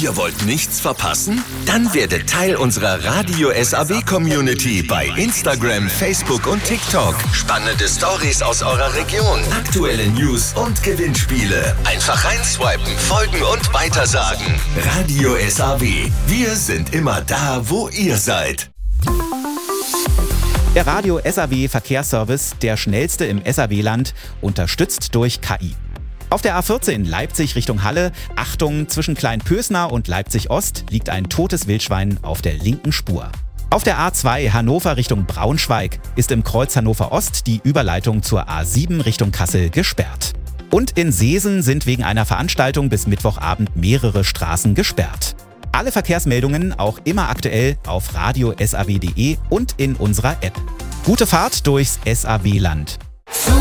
Ihr wollt nichts verpassen? Dann werdet Teil unserer Radio SAW Community bei Instagram, Facebook und TikTok. Spannende Stories aus eurer Region, aktuelle News und Gewinnspiele. Einfach reinswipen, folgen und weitersagen. Radio SAW. Wir sind immer da, wo ihr seid. Der Radio SAW Verkehrsservice, der schnellste im SAW-Land, unterstützt durch KI. Auf der A14 Leipzig Richtung Halle, Achtung, zwischen Kleinpösnar und Leipzig Ost liegt ein totes Wildschwein auf der linken Spur. Auf der A2 Hannover Richtung Braunschweig ist im Kreuz Hannover Ost die Überleitung zur A7 Richtung Kassel gesperrt. Und in Seesen sind wegen einer Veranstaltung bis Mittwochabend mehrere Straßen gesperrt. Alle Verkehrsmeldungen auch immer aktuell auf radiosaw.de und in unserer App. Gute Fahrt durchs SAW-Land.